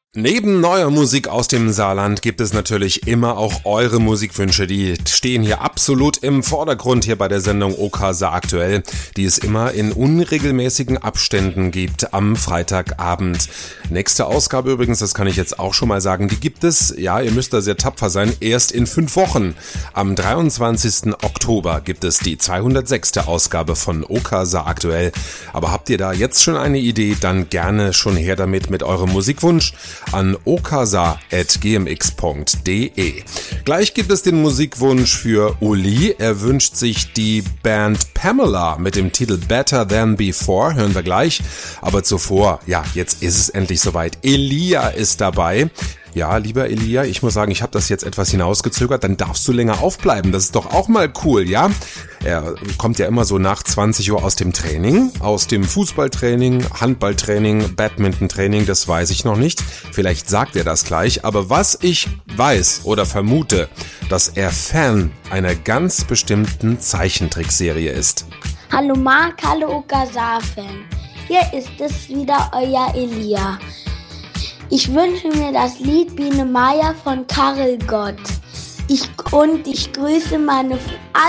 Neben neuer Musik aus dem Saarland gibt es natürlich immer auch eure Musikwünsche. Die stehen hier absolut im Vordergrund hier bei der Sendung OK Saar aktuell, die es immer in unregelmäßigen Abständen gibt am Freitagabend. Nächste Ausgabe übrigens, das kann ich jetzt auch schon mal sagen, die gibt es, ja, ihr müsst da sehr tapfer sein, erst in 5 Wochen. Am 23. Oktober gibt es die 206. Ausgabe von OK Saar aktuell. Aber habt ihr da jetzt schon eine Idee, dann gerne schon her damit mit eurem Musikwunsch an okasa@gmx.de. Gleich gibt es den Musikwunsch für Uli. Er wünscht sich die Band Pamela mit dem Titel Better Than Before. Hören wir gleich. Aber zuvor, ja, jetzt ist es endlich soweit. Elia ist dabei. Ja, lieber Elia, ich muss sagen, ich habe das jetzt etwas hinausgezögert, dann darfst du länger aufbleiben. Das ist doch auch mal cool, ja? Er kommt ja immer so nach 20 Uhr aus dem Training, aus dem Fußballtraining, Handballtraining, Badmintontraining, das weiß ich noch nicht. Vielleicht sagt er das gleich, aber was ich weiß oder vermute, dass er Fan einer ganz bestimmten Zeichentrickserie ist. Hallo Marc, hallo OK Saar-Fan. Hier ist es wieder euer Elia. Ich wünsche mir das Lied Biene Meier von Karel Gott. Ich grüße meine